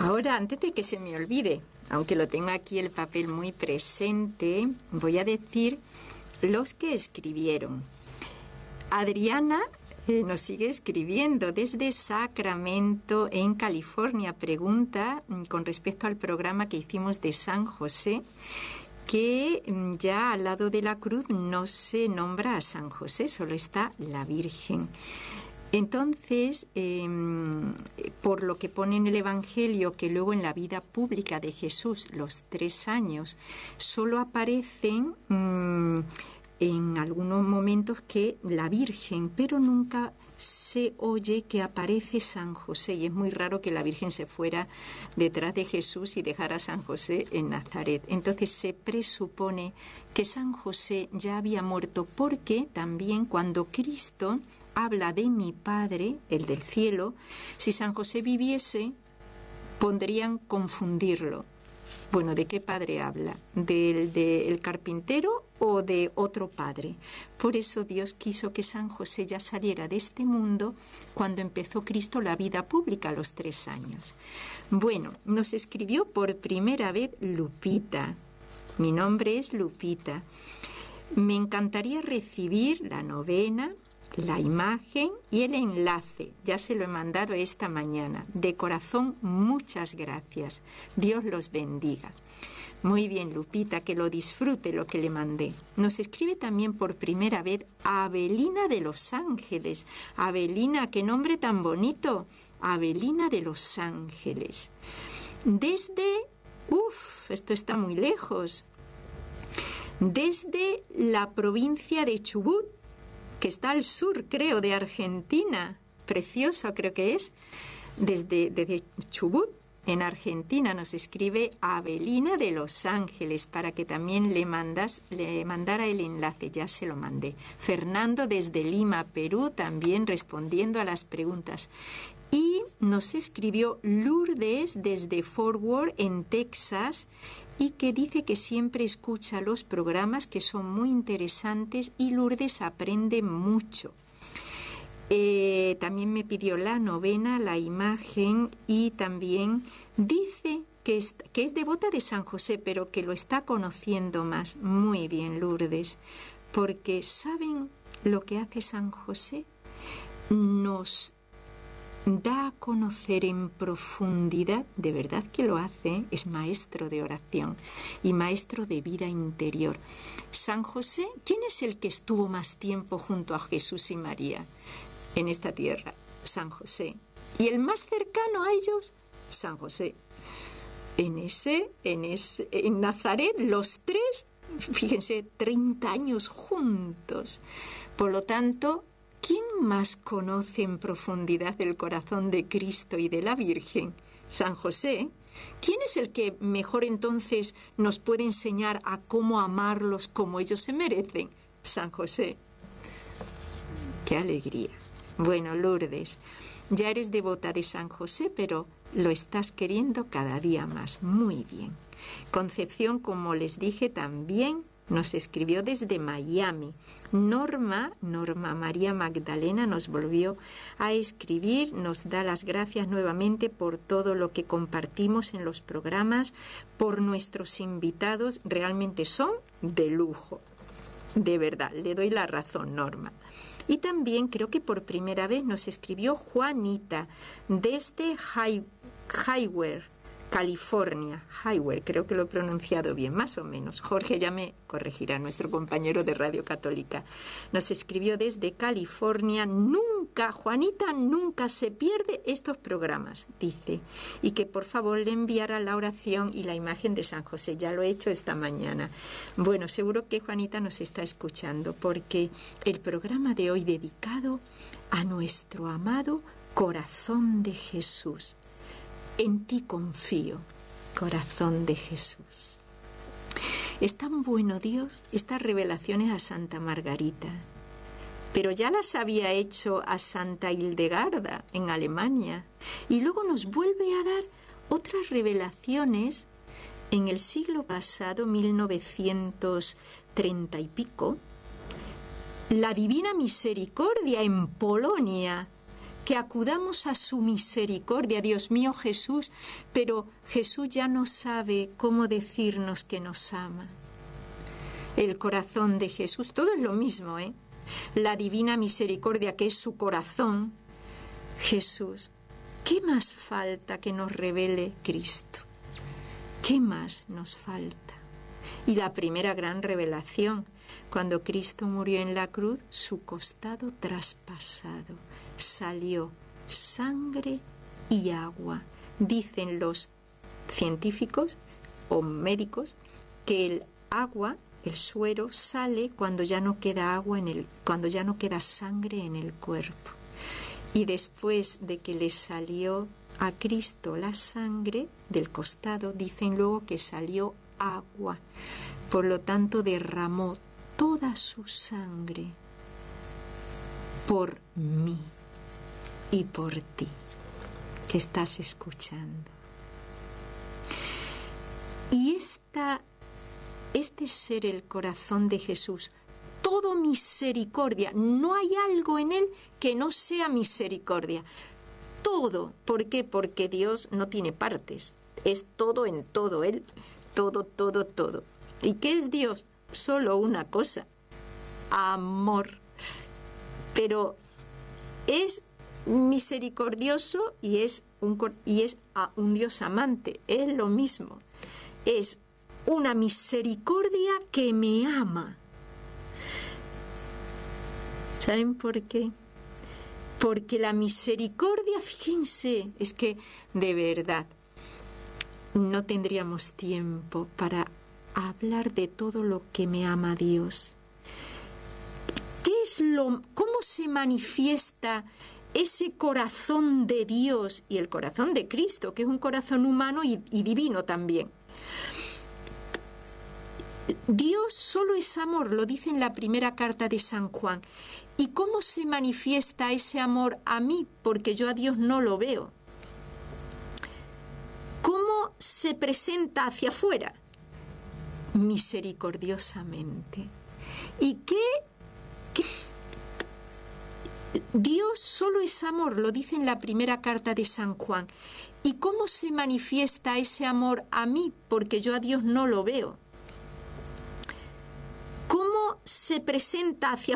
Ahora, antes de que se me olvide, aunque lo tengo aquí el papel muy presente, voy a decir los que escribieron. Adriana nos sigue escribiendo desde Sacramento, en California. Pregunta con respecto al programa que hicimos de San José, que ya al lado de la cruz no se nombra a San José, solo está la Virgen. Entonces, por lo que pone en el Evangelio, que luego en la vida pública de Jesús, los 3 años, solo aparecen en algunos momentos que la Virgen, pero nunca se oye que aparece San José, y es muy raro que la Virgen se fuera detrás de Jesús y dejara a San José en Nazaret. Entonces se presupone que San José ya había muerto, porque también cuando Cristo habla de mi Padre, el del cielo, si San José viviese, podrían confundirlo. Bueno, ¿de qué padre habla? ¿Del carpintero o de otro padre? Por eso Dios quiso que San José ya saliera de este mundo cuando empezó Cristo la vida pública a los 3 años. Bueno, nos escribió por primera vez Lupita. Mi nombre es Lupita. Me encantaría recibir la novena, la imagen y el enlace. Ya se lo he mandado esta mañana. De corazón, muchas gracias. Dios los bendiga. Muy bien, Lupita, que lo disfrute lo que le mandé. Nos escribe también por primera vez Abelina de Los Ángeles. Abelina, qué nombre tan bonito. Abelina de Los Ángeles. Desde... esto está muy lejos. Desde la provincia de Chubut, que está al sur, creo, de Argentina. Precioso, creo que es. Desde Chubut, en Argentina, nos escribe Abelina de Los Ángeles, para que también le mandara el enlace. Ya se lo mandé. Fernando desde Lima, Perú, también respondiendo a las preguntas. Y nos escribió Lourdes desde Fort Worth, en Texas, y que dice que siempre escucha los programas, que son muy interesantes, y Lourdes aprende mucho. También me pidió la novena, la imagen, y también dice que es devota de San José, pero que lo está conociendo más. Muy bien, Lourdes, porque ¿saben lo que hace San José? Nos da a conocer en profundidad, de verdad que lo hace, es maestro de oración y maestro de vida interior. San José, ¿quién es el que estuvo más tiempo junto a Jesús y María en esta tierra? San José. Y el más cercano a ellos, San José. En Nazaret, los 3, fíjense, 30 años juntos. Por lo tanto, ¿quién más conoce en profundidad el corazón de Cristo y de la Virgen? San José. ¿Quién es el que mejor entonces nos puede enseñar a cómo amarlos como ellos se merecen? San José. ¡Qué alegría! Bueno, Lourdes, ya eres devota de San José, pero lo estás queriendo cada día más. Muy bien. Concepción, como les dije, también nos escribió desde Miami. Norma María Magdalena nos volvió a escribir, nos da las gracias nuevamente por todo lo que compartimos en los programas, por nuestros invitados, realmente son de lujo. De verdad, le doy la razón, Norma. Y también creo que por primera vez nos escribió Juanita desde Hayward, California. Hayward, creo que lo he pronunciado bien, más o menos. Jorge ya me corregirá, nuestro compañero de Radio Católica. Nos escribió desde California. Juanita, nunca se pierde estos programas, dice. Y que por favor le enviara la oración y la imagen de San José. Ya lo he hecho esta mañana. Bueno, seguro que Juanita nos está escuchando, porque el programa de hoy dedicado a nuestro amado corazón de Jesús. En ti confío, corazón de Jesús. Es tan bueno Dios, estas revelaciones a Santa Margarita, pero ya las había hecho a Santa Hildegarda en Alemania, y luego nos vuelve a dar otras revelaciones en el siglo pasado, 1930 y pico, la Divina Misericordia en Polonia, que acudamos a su misericordia. Dios mío, Jesús, pero Jesús ya no sabe cómo decirnos que nos ama. El corazón de Jesús, todo es lo mismo, ¿eh? La divina misericordia, que es su corazón. Jesús, ¿qué más falta que nos revele Cristo? ¿Qué más nos falta? Y la primera gran revelación, cuando Cristo murió en la cruz, su costado traspasado, salió sangre y agua. Dicen los científicos o médicos que el agua, el suero, sale cuando ya no queda agua cuando ya no queda sangre en el cuerpo. Y después de que le salió a Cristo la sangre del costado, dicen luego que salió agua. Por lo tanto, derramó toda su sangre por mí y por ti, que estás escuchando. Y este ser el corazón de Jesús, todo misericordia. No hay algo en él que no sea misericordia. Todo. ¿Por qué? Porque Dios no tiene partes. Es todo en todo. Él, todo, todo, todo. ¿Y qué es Dios? Solo una cosa. Amor. Pero es misericordioso y es un Dios amante. Es lo mismo. Es una misericordia que me ama. ¿Saben por qué? Porque la misericordia, fíjense, es que de verdad no tendríamos tiempo para hablar de todo lo que me ama Dios. ¿Cómo se manifiesta ese corazón de Dios y el corazón de Cristo, que es un corazón humano y divino también? Dios solo es amor, lo dice en la primera carta de San Juan. ¿Y cómo se manifiesta ese amor a mí? Porque yo a Dios no lo veo. ¿Cómo se presenta hacia afuera? Misericordiosamente. ¿Y qué? Dios solo es amor, lo dice en la primera carta de San Juan. ¿Y cómo se manifiesta ese amor a mí? Porque yo a Dios no lo veo. ¿Cómo se presenta hacia